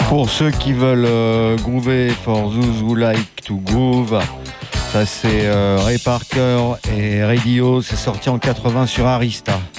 Pour ceux qui veulent groover, for those who like to groove, ça c'est Ray Parker et Radio, c'est sorti en 80 sur Arista.